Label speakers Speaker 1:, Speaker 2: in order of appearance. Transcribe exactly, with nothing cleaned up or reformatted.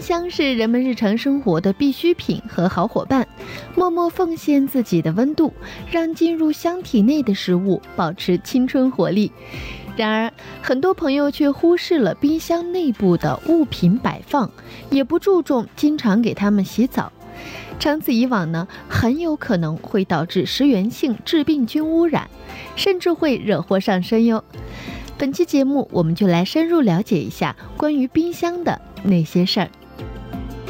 Speaker 1: 箱是人们日常生活的必需品和好伙伴，默默奉献自己的温度，让进入箱体内的食物保持青春活力。然而，很多朋友却忽视了冰箱内部的物品摆放，也不注重经常给它们洗澡。长此以往呢，很有可能会导致食源性致病菌污染，甚至会惹祸上身哟。本期节目我们就来深入了解一下关于冰箱的那些事儿。